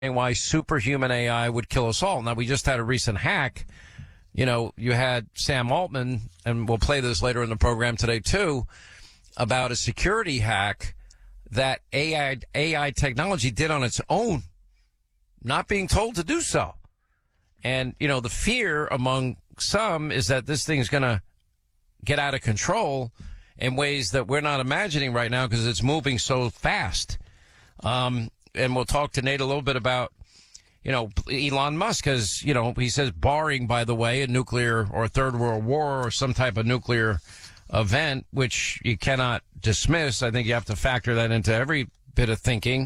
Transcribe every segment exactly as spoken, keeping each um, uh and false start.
why superhuman A I would kill us all. Now, we just had a recent hack. You know, you had Sam Altman, and we'll play this later in the program today too, about a security hack that A I, A I technology did on its own, not being told to do so. And, you know, the fear among some is that this thing is going to get out of control in ways that we're not imagining right now because it's moving so fast. Um, and we'll talk to Nate a little bit about, you know, Elon Musk has, you know, he says, barring, by the way, a nuclear or a third world war or some type of nuclear event, which you cannot dismiss. I think you have to factor that into every bit of thinking.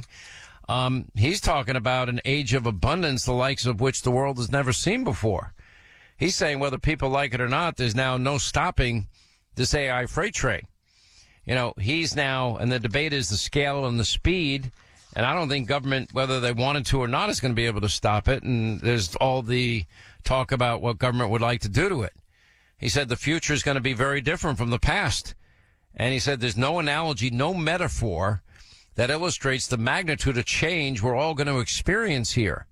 Um, he's talking about an age of abundance, the likes of which the world has never seen before. He's saying whether people like it or not, there's now no stopping this A I freight train. You know, he's now, and the debate is the scale and the speed. And I don't think government, whether they wanted to or not, is going to be able to stop it. And there's all the talk about what government would like to do to it. He said the future is going to be very different from the past. And he said there's no analogy, no metaphor that illustrates the magnitude of change we're all going to experience here.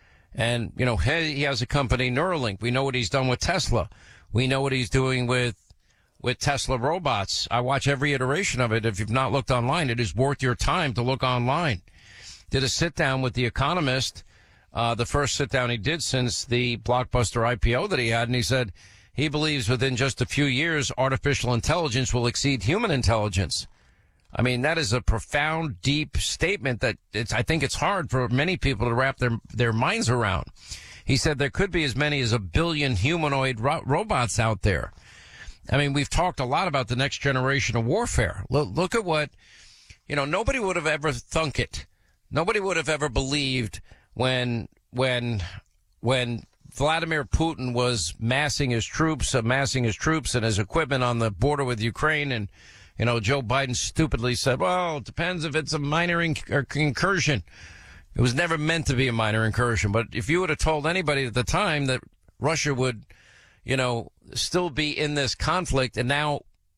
And, you know, he has a company, Neuralink. We know what he's done with Tesla. We know what he's doing with with Tesla robots. I watch every iteration of it. If you've not looked online, it is worth your time to look online. Did a sit down with The Economist, uh, the first sit down he did since the blockbuster I P O that he had. And he said he believes within just a few years, artificial intelligence will exceed human intelligence. I mean, that is a profound, deep statement that it's, I think it's hard for many people to wrap their, their minds around. He said there could be as many as a billion humanoid ro- robots out there. I mean, we've talked a lot about the next generation of warfare. Look, look at what, you know, nobody would have ever thunk it. Nobody would have ever believed when, when, when Vladimir Putin was massing his troops, amassing his troops and his equipment on the border with Ukraine. And, you know, Joe Biden stupidly said, well, it depends if it's a minor inc- incursion. It was never meant to be a minor incursion. But if you would have told anybody at the time that Russia would, you know, still be in this conflict and now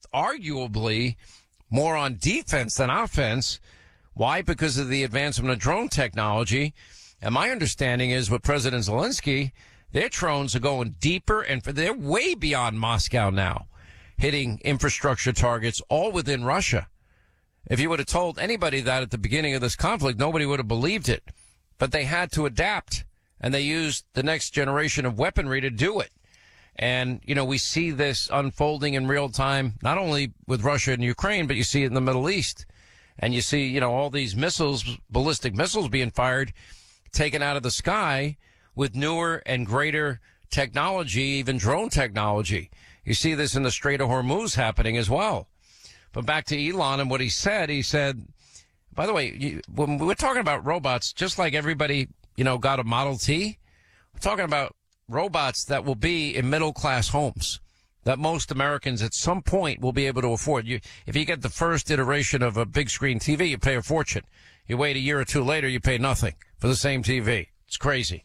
arguably more on defense than offense. Why? Because of the advancement of drone technology. And my understanding is with President Zelensky, their drones are going deeper and they're way beyond Moscow now, hitting infrastructure targets all within Russia. If you would have told anybody that at the beginning of this conflict, nobody would have believed it. But they had to adapt, and they used the next generation of weaponry to do it. And, you know, we see this unfolding in real time, not only with Russia and Ukraine, but you see it in the Middle East. And you see, you know, all these missiles, ballistic missiles being fired, taken out of the sky with newer and greater technology, even drone technology. You see this in the Strait of Hormuz happening as well. But back to Elon and what he said, he said, by the way, you, when we're talking about robots, just like everybody, you know, got a Model T, we're talking about robots that will be in middle-class homes that most Americans at some point will be able to afford. You, if you get the first iteration of a big screen T V, you pay a fortune. You wait a year or two later, you pay nothing for the same T V. It's crazy.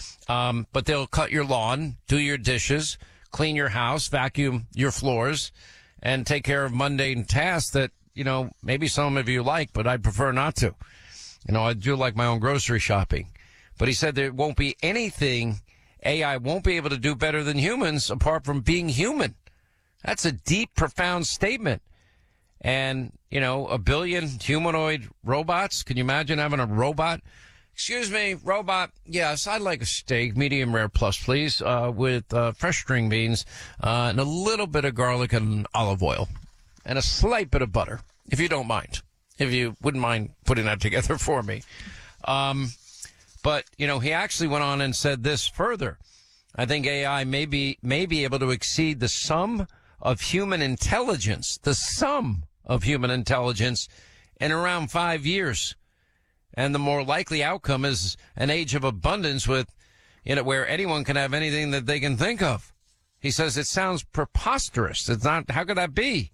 Um, but they'll cut your lawn, do your dishes, clean your house, vacuum your floors, and take care of mundane tasks that, you know, maybe some of you like, but I prefer not to. You know, I do like my own grocery shopping. But he said there won't be anything A I won't be able to do better than humans apart from being human. That's a deep, profound statement. And, you know, a billion humanoid robots. Can you imagine having a robot? Excuse me, robot. Yes, I'd like a steak, medium rare plus, please, uh, with uh, fresh string beans uh, and a little bit of garlic and olive oil and a slight bit of butter, if you don't mind, if you wouldn't mind putting that together for me. Um, but, you know, he actually went on and said this further. I think A I may be, may be able to exceed the sum of human intelligence, the sum of human intelligence in around five years. And the more likely outcome is an age of abundance with, you know, where anyone can have anything that they can think of. He says it sounds preposterous. It's not, how could that be?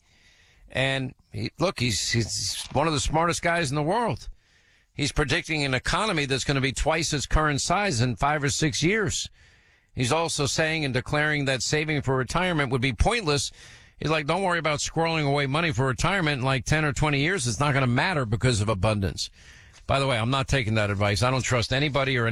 And he, look, he's, he's one of the smartest guys in the world. He's predicting an economy that's going to be twice its current size in five or six years. He's also saying and declaring that saving for retirement would be pointless. He's like, don't worry about squirreling away money for retirement in like ten or twenty years. It's not going to matter because of abundance. By the way, I'm not taking that advice. I don't trust anybody or